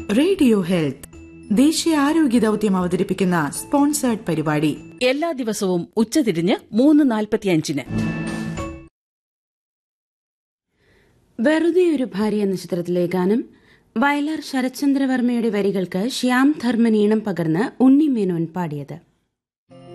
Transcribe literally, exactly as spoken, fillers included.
Radio health ദേശീയ ആരോഗ്യ ദൌത്യം അവതരിപ്പിക്കുന്ന സ്പോൺസേർഡ് പരിപാടി എല്ലാ ദിവസവും ഉച്ചതിരിഞ്ഞ് മൂന്ന് നാൽപ്പത്തിയഞ്ചിന്. വെറുതെ ഒരു ഭാര്യ എന്ന ചിത്രത്തിലെ ഗാനം വയലാർ ശരത്ചന്ദ്രവർമ്മയുടെ വരികൾക്ക് ശ്യാം ധർമ്മൻ ഈണം പകർന്ന് ഉണ്ണി മേനോൻ പാടിയത്.